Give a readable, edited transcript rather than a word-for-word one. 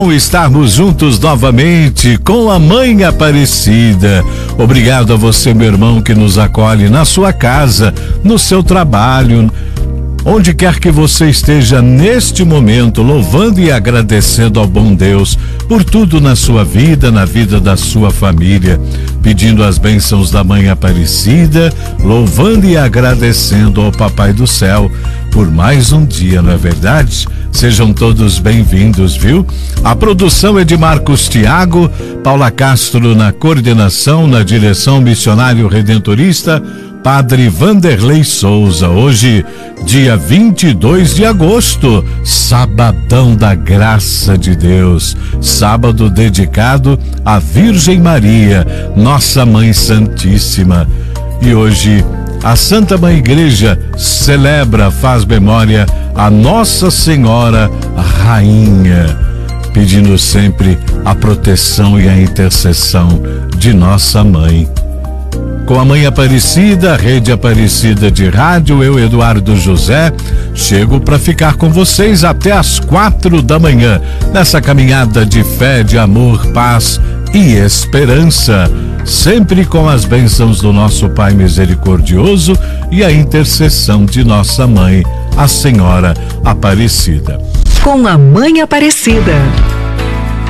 Estarmos juntos novamente com a Mãe Aparecida. Obrigado a você, meu irmão, que nos acolhe na sua casa, no seu trabalho, onde quer que você esteja neste momento, louvando e agradecendo ao bom Deus por tudo na sua vida, na vida da sua família, pedindo as bênçãos da Mãe Aparecida, louvando e agradecendo ao Papai do Céu por mais um dia, não é verdade? Sejam todos bem-vindos, viu? A produção é de Marcos Thiago, Paula Castro na coordenação, na direção missionário redentorista, Padre Vanderlei Souza. Hoje, dia 22 de agosto, sabadão da graça de Deus, sábado dedicado à Virgem Maria, nossa Mãe Santíssima. E hoje, a Santa Mãe Igreja celebra, faz memória a Nossa Senhora Rainha, pedindo sempre a proteção e a intercessão de nossa Mãe. Com a Mãe Aparecida, a Rede Aparecida de Rádio, eu, Eduardo José, chego para ficar com vocês até às 4 da manhã, nessa caminhada de fé, de amor, paz e esperança, sempre com as bênçãos do nosso Pai misericordioso e a intercessão de nossa Mãe, a Senhora Aparecida. Com a Mãe Aparecida.